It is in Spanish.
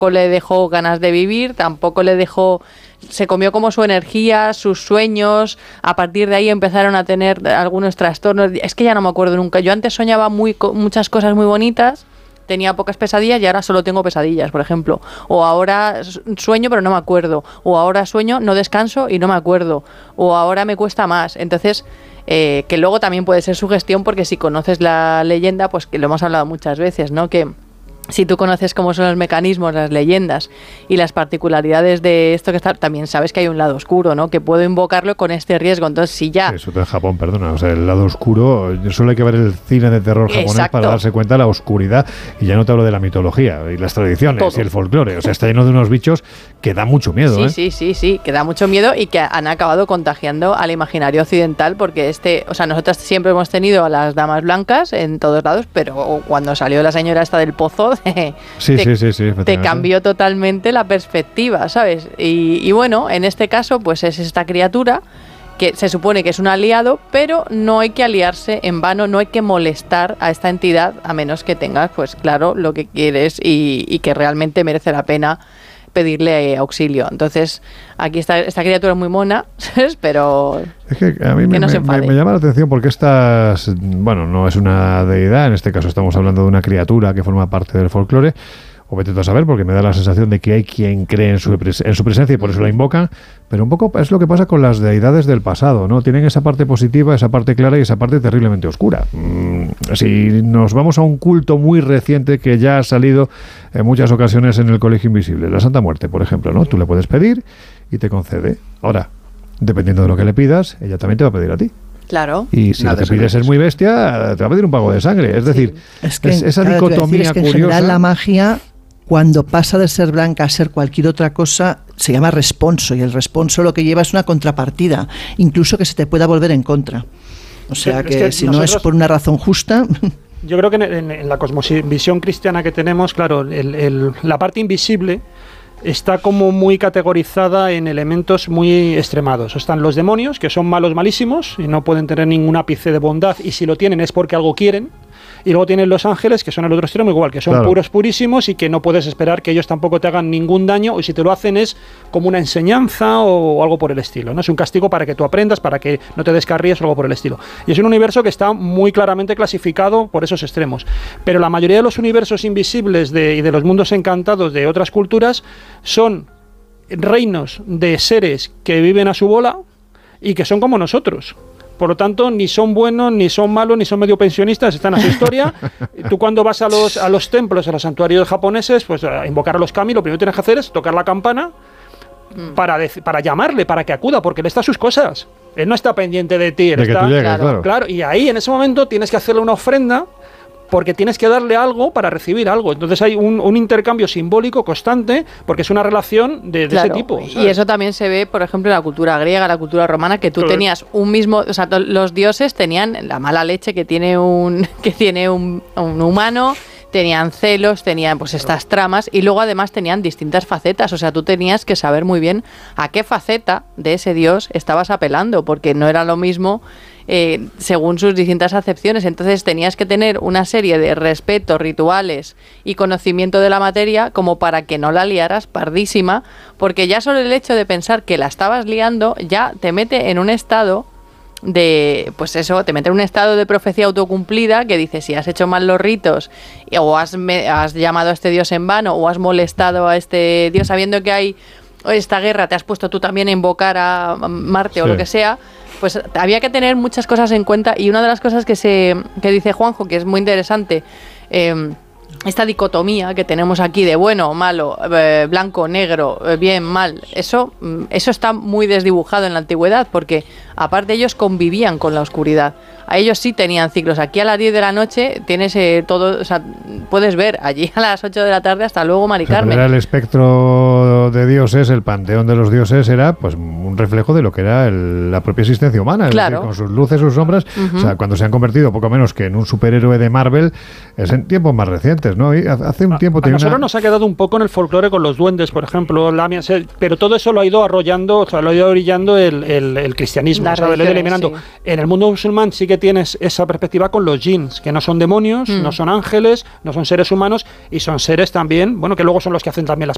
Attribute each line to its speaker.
Speaker 1: tampoco le dejó ganas de vivir, tampoco le dejó... Se comió como su energía, sus sueños, a partir de ahí empezaron a tener algunos trastornos. Es que ya no me acuerdo nunca. Yo antes soñaba muchas cosas muy bonitas, tenía pocas pesadillas y ahora solo tengo pesadillas, por ejemplo. O ahora sueño pero no me acuerdo. O ahora sueño, no descanso y no me acuerdo. O ahora me cuesta más. Entonces, que luego también puede ser sugestión, porque si conoces la leyenda, pues que lo hemos hablado muchas veces, ¿no? Que si tú conoces cómo son los mecanismos, las leyendas y las particularidades de esto que está, también sabes que hay un lado oscuro, ¿no? Que puedo invocarlo con este riesgo. Entonces, si ya...
Speaker 2: Eso de Japón, perdona. O sea, el lado oscuro, solo hay que ver el cine de terror japonés. Exacto. Para darse cuenta de la oscuridad. Y ya no te hablo de la mitología y las tradiciones todo. Y el folclore. O sea, está lleno de unos bichos que da mucho miedo.
Speaker 1: Sí, que da mucho miedo y que han acabado contagiando al imaginario occidental, porque o sea, nosotros siempre hemos tenido a las damas blancas en todos lados, pero cuando salió la señora esta del pozo, te cambió totalmente la perspectiva, ¿sabes? Y bueno, en este caso, pues es esta criatura que se supone que es un aliado, pero no hay que aliarse en vano, no hay que molestar a esta entidad, a menos que tengas, pues claro, lo que quieres y que realmente merece la pena pedirle auxilio. Entonces, aquí está esta criatura muy mona, ¿sabes? Pero
Speaker 2: es que a mí me llama la atención porque bueno, no es una deidad, en este caso estamos hablando de una criatura que forma parte del folclore, o vete tú a saber, porque me da la sensación de que hay quien cree en su presencia y por eso la invocan, pero un poco es lo que pasa con las deidades del pasado, ¿no? Tienen esa parte positiva, esa parte clara y esa parte terriblemente oscura. Si nos vamos a un culto muy reciente que ya ha salido en muchas ocasiones en el Colegio Invisible, la Santa Muerte, por ejemplo, ¿no? Tú le puedes pedir y te concede. Ahora, dependiendo de lo que le pidas, ella también te va a pedir a ti.
Speaker 1: Claro.
Speaker 2: Y si lo que pides es muy bestia, te va a pedir un pago de sangre. Es decir, esa dicotomía
Speaker 3: que
Speaker 2: curiosa.
Speaker 3: En general, la magia, cuando pasa de ser blanca a ser cualquier otra cosa, se llama responso, y el responso lo que lleva es una contrapartida, incluso que se te pueda volver en contra. O sea, que si no es por una razón justa...
Speaker 4: Yo creo que en la cosmovisión cristiana que tenemos, claro, la parte invisible está como muy categorizada en elementos muy extremados. Están los demonios, que son malos malísimos y no pueden tener ningún ápice de bondad, y si lo tienen es porque algo quieren. Y luego tienen los ángeles, que son el otro extremo igual, que son puros, purísimos, y que no puedes esperar que ellos tampoco te hagan ningún daño, o si te lo hacen es como una enseñanza o algo por el estilo, ¿no? Es un castigo para que tú aprendas, para que no te descarríes o algo por el estilo. Y es un universo que está muy claramente clasificado por esos extremos. Pero la mayoría de los universos invisibles y de los mundos encantados de otras culturas son reinos de seres que viven a su bola y que son como nosotros. Por lo tanto, ni son buenos, ni son malos, ni son medio pensionistas, están a su historia. Tú cuando vas a los templos, a los santuarios japoneses, pues a invocar a los kami, lo primero que tienes que hacer es tocar la campana para llamarle, para que acuda, porque él está a sus cosas. Él no está pendiente de ti.
Speaker 2: De que tú llegues, claro.
Speaker 4: Y ahí, en ese momento, tienes que hacerle una ofrenda, porque tienes que darle algo para recibir algo. Entonces hay un intercambio simbólico constante, porque es una relación de ese tipo, ¿sabes?
Speaker 1: Y eso también se ve, por ejemplo, en la cultura griega, la cultura romana, que tú tenías un mismo... O sea, los dioses tenían la mala leche que tiene un humano, tenían celos, tenían pues estas tramas, y luego además tenían distintas facetas. O sea, tú tenías que saber muy bien a qué faceta de ese dios estabas apelando, porque no era lo mismo... según sus distintas acepciones. Entonces tenías que tener una serie de respetos, rituales y conocimiento de la materia como para que no la liaras pardísima, porque ya solo el hecho de pensar que la estabas liando ya te mete en un estado de, pues eso, te mete en un estado de profecía autocumplida, que dice, si has hecho mal los ritos o has llamado a este dios en vano o has molestado a este dios sabiendo que hay esta guerra, te has puesto tú también a invocar a Marte o lo que sea, pues había que tener muchas cosas en cuenta. Y una de las cosas que dice Juanjo, que es muy interesante, esta dicotomía que tenemos aquí de bueno o malo, blanco, negro, bien, mal, eso está muy desdibujado en la antigüedad, porque aparte ellos convivían con la oscuridad. A ellos sí tenían ciclos. Aquí a las 10 de la noche tienes todo, o sea, puedes ver allí a las 8 de la tarde, hasta luego, Mari Carmen.
Speaker 2: Era el espectro de dioses, el panteón de los dioses era pues un reflejo de lo que era la propia existencia humana,
Speaker 1: claro.
Speaker 2: Es decir, con sus luces, sus sombras. O sea, cuando se han convertido poco menos que en un superhéroe de Marvel, es en tiempos más recientes, ¿no? Y hace un tiempo
Speaker 4: a nosotros nos ha quedado un poco en el folclore con los duendes, por ejemplo, pero todo eso lo ha ido arrollando, o sea, lo ha ido orillando el cristianismo, lo ha ido eliminando. Sí. En el mundo musulmán sí que tienes esa perspectiva con los jinns, que no son demonios, no son ángeles, no son seres humanos, y son seres también, bueno, que luego son los que hacen también las